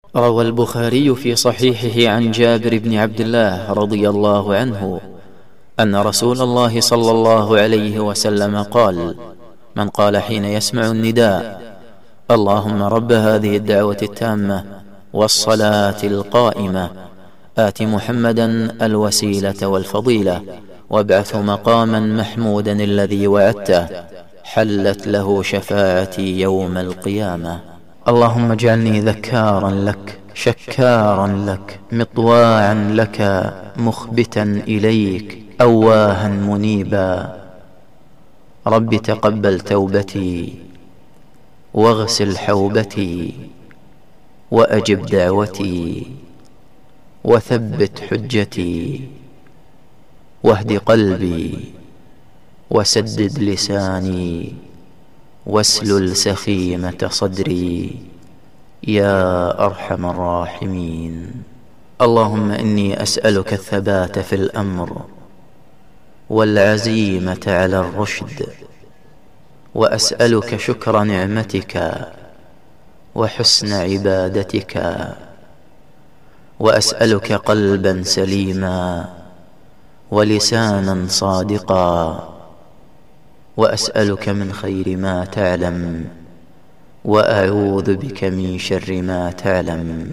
روى البخاري في صحيحه عن جابر بن عبد الله رضي الله عنه أن رسول الله صلى الله عليه وسلم قال: من قال حين يسمع النداء: اللهم رب هذه الدعوة التامة والصلاة القائمة آت محمدا الوسيلة والفضيلة وابعثه مقاما محمودا الذي وعدته، حلت له شفاعتي يوم القيامة. اللهم اجعلني ذكارا لك شكارا لك مطواعا لك مخبتا إليك أواها منيبا. رب تقبل توبتي واغسل حوبتي وأجب دعوتي وثبت حجتي واهد قلبي وسدد لساني واسلل سخيمة صدري يا أرحم الراحمين. اللهم إني أسألك الثبات في الأمر والعزيمة على الرشد، وأسألك شكر نعمتك وحسن عبادتك، وأسألك قلبا سليما ولسانا صادقا، وأسألك من خير ما تعلم وأعوذ بك من شر ما تعلم،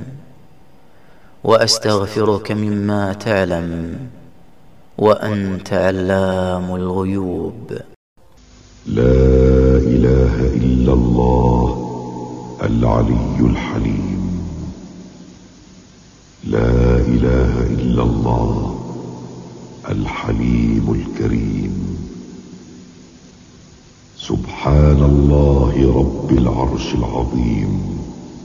وأستغفرك مما تعلم وأنت علام الغيوب. لا إله إلا الله العلي الحليم. لا إله إلا الله الحليم الكريم. سبحان الله رب العرش العظيم.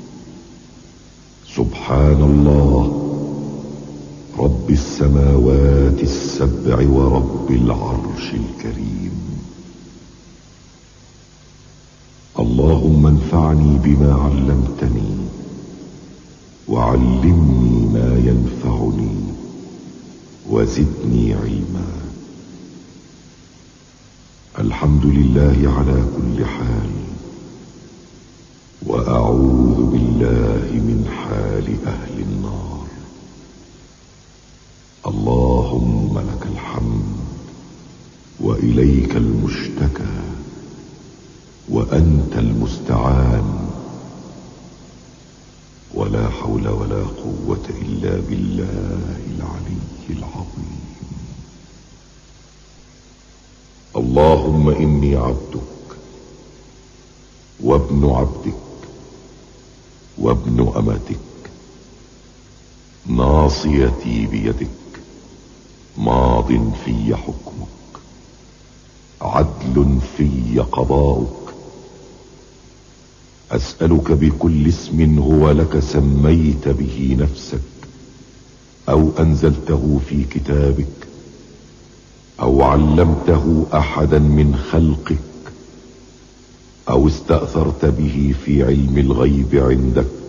سبحان الله رب السماوات السبع ورب العرش الكريم. اللهم انفعني بما علمتني وعلمني ما ينفعني وزدني علما. الحمد لله على كل حال، وأعوذ بالله من حال أهل النار. اللهم لك الحمد وإليك المشتكى وأنت المستعان، ولا حول ولا قوة إلا بالله العلي العظيم. اللهم إني عبدك وابن عبدك وابن أمتك، ناصيتي بيدك، ماض في حكمك، عدل في قضاؤك. أسألك بكل اسم هو لك سميت به نفسك أو أنزلته في كتابك أو علمته أحدا من خلقك أو استأثرت به في علم الغيب عندك